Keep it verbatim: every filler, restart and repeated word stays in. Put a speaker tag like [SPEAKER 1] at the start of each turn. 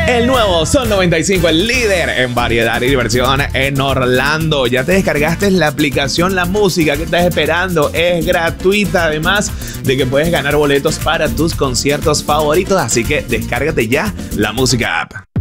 [SPEAKER 1] El nuevo Sol noventa y cinco, el líder en variedad y diversión en Orlando. Ya te descargaste la aplicación La Música. ¿Qué estás esperando? Es gratuita, además de que puedes ganar boletos para tus conciertos favoritos. Así que descárgate ya La Música app.